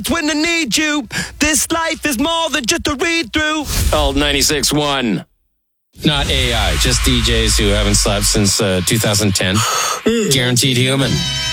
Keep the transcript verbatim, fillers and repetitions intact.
words when I need you. This life is more than just a read-through. Old ninety-six point one. Not A I, just D Js who haven't slept since uh, two thousand ten. Guaranteed human.